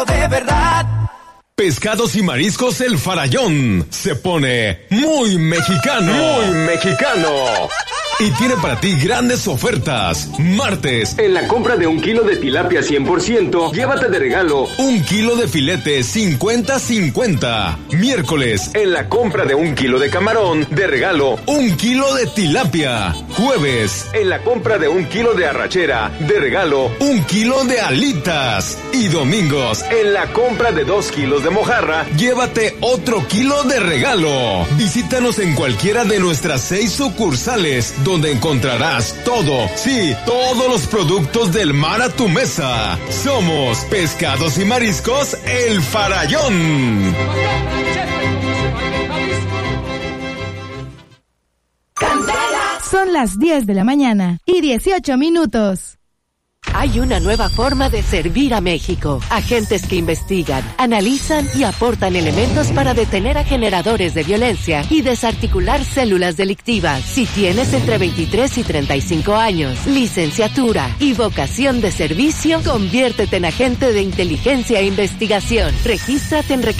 De verdad. Pescados y Mariscos El Farallón se pone muy mexicano. Muy mexicano. Y tiene para ti grandes ofertas. Martes, en la compra de 1 kilo de tilapia 100%, llévate de regalo 1 kilo de filete 50-50. Miércoles, en la compra de 1 kilo de camarón, de regalo 1 kilo de tilapia. Jueves, en la compra de 1 kilo de arrachera, de regalo 1 kilo de alitas. Y domingos, en la compra de 2 kilos de mojarra, llévate otro kilo de regalo. Visítanos en cualquiera de nuestras 6 sucursales, donde encontrarás todo, sí, todos los productos del mar a tu mesa. Somos Pescados y Mariscos El Farallón. Son las 10 de la mañana y 18 minutos. Hay una nueva forma de servir a México. Agentes que investigan, analizan y aportan elementos para detener a generadores de violencia y desarticular células delictivas. Si tienes entre 23 y 35 años, licenciatura y vocación de servicio, conviértete en agente de inteligencia e investigación. Regístrate en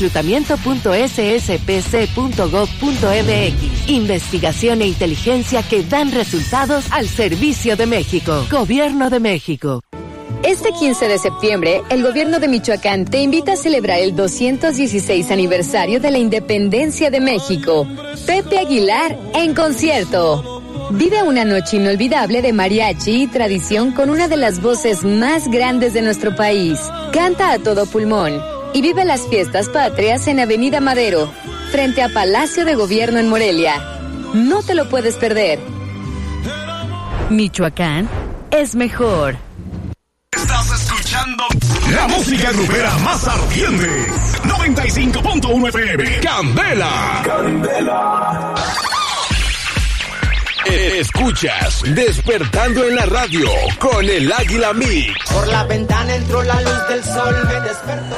reclutamiento.sspc.gov.mx. Investigación e inteligencia que dan resultados al servicio de México. Gobierno de México. Este 15 de septiembre, el gobierno de Michoacán te invita a celebrar el 216 aniversario de la independencia de México. Pepe Aguilar en concierto. Vive una noche inolvidable de mariachi y tradición con una de las voces más grandes de nuestro país. Canta a todo pulmón y vive las fiestas patrias en Avenida Madero, frente a Palacio de Gobierno en Morelia. No te lo puedes perder. Michoacán es mejor. Estás escuchando la música grupera más ardiente. 95.1 FM. Candela. Candela. Escuchas Despertando en la Radio con el Águila Mix. Por la ventana entró la luz del sol, me despertó.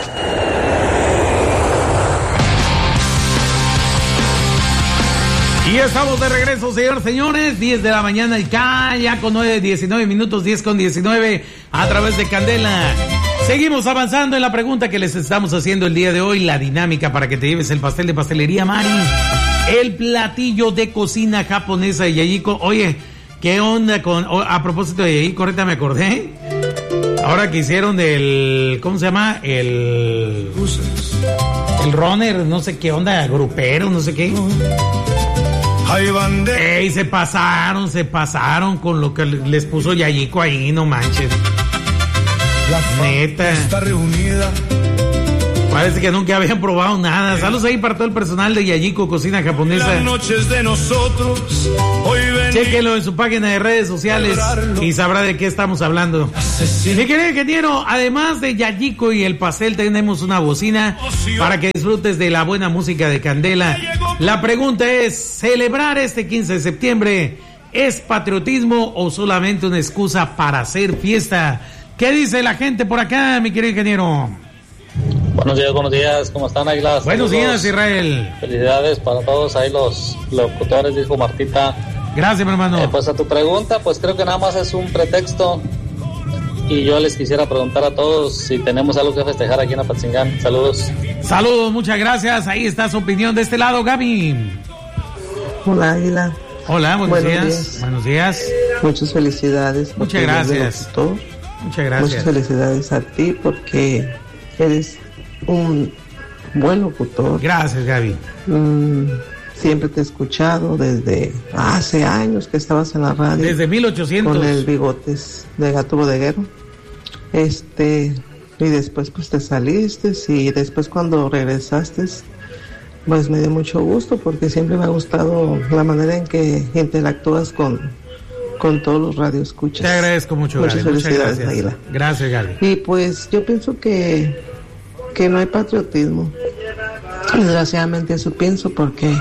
Y estamos de regreso, señores, 10 de la mañana y ya con 19 minutos, 10 con 19 a través de Candela. Seguimos avanzando en la pregunta que les estamos haciendo el día de hoy, la dinámica para que te lleves el pastel de pastelería Mari, el platillo de cocina japonesa de Yayiko. Oye, ¿qué onda con, a propósito de Yayiko, ahorita me acordé, ahora que hicieron el, ¿cómo se llama? El runner, no sé qué onda, grupero, no sé qué. Ey, se pasaron con lo que les puso Yayiko ahí, no manches. Neta. Está reunida. Parece que nunca habían probado nada. Saludos ahí para todo el personal de Yayiko Cocina Japonesa. Las noches de nosotros, hoy chéquenlo en su página de redes sociales y sabrá de qué estamos hablando. Mi querido ingeniero, además de Yayiko y el pastel, tenemos una bocina para que disfrutes de la buena música de Candela. La pregunta es, ¿celebrar este 15 de septiembre es patriotismo o solamente una excusa para hacer fiesta? ¿Qué dice la gente por acá, mi querido ingeniero? Buenos días, ¿cómo están, Águilas? Buenos días, Israel. Felicidades para todos ahí los locutores, dijo Martita. Gracias, mi hermano. Pues a tu pregunta, pues creo que nada más es un pretexto. Y yo les quisiera preguntar a todos si tenemos algo que festejar aquí en Apatzingán. Saludos. Saludos, muchas gracias. Ahí está su opinión de este lado, Gaby. Hola, Águila. Hola, buenos días. Buenos días. Muchas felicidades. Muchas gracias. Muchas gracias. Muchas felicidades a ti porque eres un buen locutor. Gracias, Gaby. Siempre te he escuchado desde hace años que estabas en la radio. Desde 1800. Con el Bigotes de Gato Bodeguero. Y después pues te saliste y después cuando regresaste pues me dio mucho gusto porque siempre me ha gustado la manera en que interactúas con todos los radioescuchas. Te agradezco mucho, Gaby. Muchas felicidades, Águila. Gracias, Gaby. Y pues yo pienso que no hay patriotismo. Desgraciadamente eso pienso porque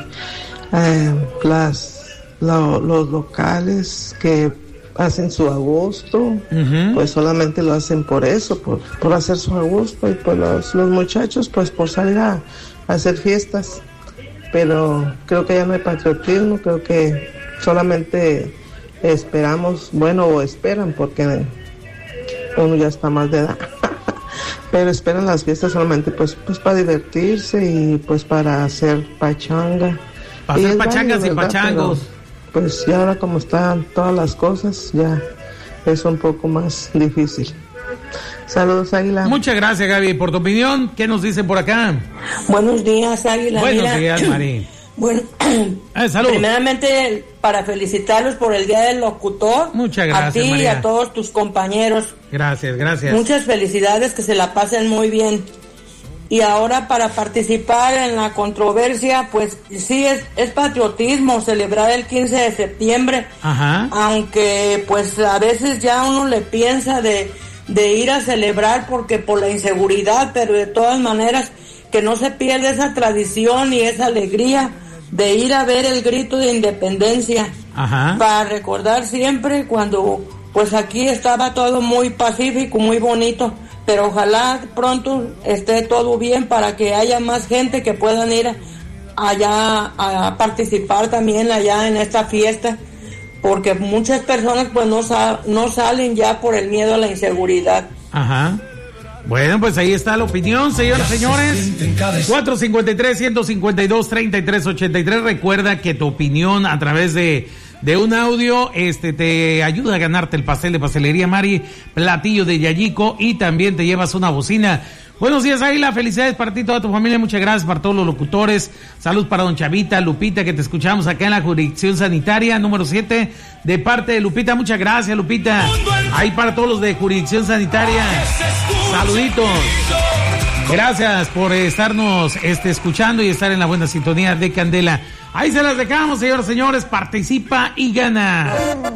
los locales que hacen su agosto, pues solamente lo hacen por eso, por hacer su agosto, y pues los muchachos pues por salir a hacer fiestas. Pero creo que ya no hay patriotismo, creo que solamente esperamos, o esperan porque uno ya está más de edad. pero esperan las fiestas solamente pues para divertirse y pues para hacer pachanga. Para hacer pachangas y pachangos. Pero, pues ya ahora como están todas las cosas, ya es un poco más difícil. Saludos, Águila. Muchas gracias, Gaby, por tu opinión. ¿Qué nos dicen por acá? Buenos días, Águila. Buenos días, Mari. Bueno, salud. Primeramente para felicitarlos por el Día del Locutor. Muchas gracias, a ti María. y a todos tus compañeros. Gracias. Muchas felicidades, que se la pasen muy bien. Y ahora para participar en la controversia, pues sí, es patriotismo celebrar el 15 de septiembre. Ajá. Aunque pues a veces ya uno le piensa de ir a celebrar porque por la inseguridad, pero de todas maneras que no se pierda esa tradición y esa alegría de ir a ver el grito de independencia. Ajá. Para recordar siempre cuando pues aquí estaba todo muy pacífico, muy bonito, pero ojalá pronto esté todo bien para que haya más gente que puedan ir allá a participar también allá en esta fiesta, porque muchas personas pues no salen ya por el miedo a la inseguridad. Ajá. Bueno, pues ahí está la opinión, señores, señores. 453-152-3383. Recuerda que tu opinión a través de un audio te ayuda a ganarte el pastel de Pastelería Mari, platillo de Yayico, y también te llevas una bocina. Buenos días, Águila, felicidades para ti y toda tu familia, muchas gracias para todos los locutores, salud para don Chavita, Lupita, que te escuchamos acá en la jurisdicción sanitaria número 7, de parte de Lupita, muchas gracias, Lupita, ahí para todos los de jurisdicción sanitaria, saluditos, gracias por estarnos escuchando y estar en la buena sintonía de Candela. Ahí se las dejamos, señores, participa y gana.